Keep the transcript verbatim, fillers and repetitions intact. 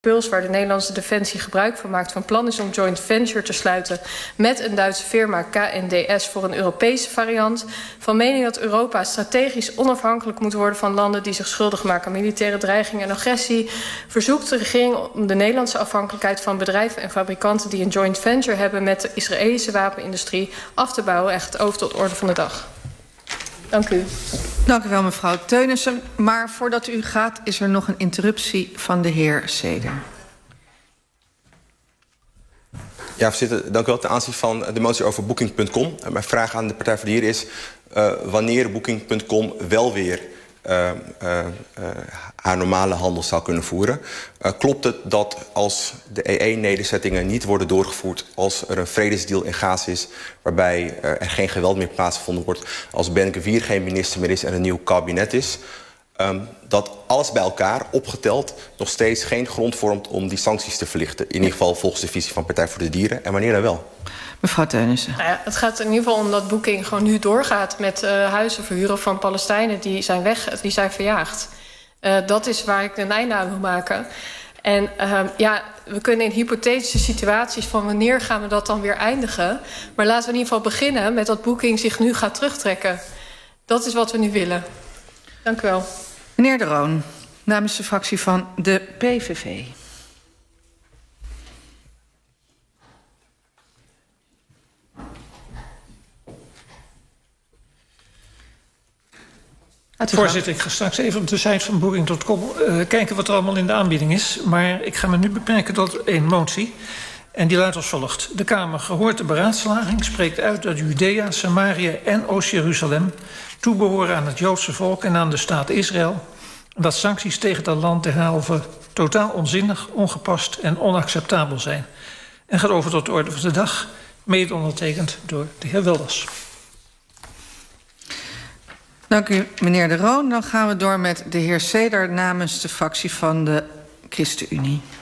Puls, waar de Nederlandse Defensie gebruik van maakt, van plan is om joint venture te sluiten met een Duitse firma K N D S voor een Europese variant. Van mening dat Europa strategisch onafhankelijk moet worden van landen die zich schuldig maken aan militaire dreiging en agressie, verzoekt de regering om de Nederlandse afhankelijkheid van bedrijven en fabrikanten die een joint venture hebben met de Israëlische wapenindustrie af te bouwen. Echt over tot orde van de dag. Dank u. Dank u wel, mevrouw Teunissen. Maar voordat u gaat, is er nog een interruptie van de heer Seder. Ja, voorzitter, dank u wel. Ten aanzien van de motie over Booking punt com. Mijn vraag aan de Partij voor de Dieren is uh, wanneer Booking punt com wel weer uh, uh, uh, haar normale handel zou kunnen voeren. Uh, klopt het dat als de E U-nederzettingen niet worden doorgevoerd, als er een vredesdeal in Gaza is, waarbij uh, er geen geweld meer plaatsgevonden wordt, als Ben-Gvir geen minister meer is en een nieuw kabinet is, um, dat alles bij elkaar opgeteld nog steeds geen grond vormt om die sancties te verlichten. In ieder geval volgens de visie van Partij voor de Dieren. En wanneer dan wel? Mevrouw Teunissen. Nou ja, het gaat in ieder geval om dat Booking gewoon nu doorgaat met uh, huizen verhuren van Palestijnen die zijn weg, die zijn verjaagd. Uh, dat is waar ik een einde aan wil maken. En uh, ja, we kunnen in hypothetische situaties van wanneer gaan we dat dan weer eindigen. Maar laten we in ieder geval beginnen met dat Booking zich nu gaat terugtrekken. Dat is wat we nu willen. Dank u wel. Meneer De Roon, namens de fractie van de P V V. Voorzitter, ik ga straks even op de site van Booking punt com uh, kijken wat er allemaal in de aanbieding is. Maar ik ga me nu beperken tot één motie. En die luidt als volgt. De Kamer, gehoord de beraadslaging, spreekt uit dat Judea, Samaria en Oost-Jeruzalem toebehoren aan het Joodse volk en aan de staat Israël. En dat sancties tegen dat land derhalve totaal onzinnig, ongepast en onacceptabel zijn. En gaat over tot de orde van de dag, mede ondertekend door de heer Wilders. Dank u, meneer De Roon. Dan gaan we door met de heer Seder namens de fractie van de ChristenUnie.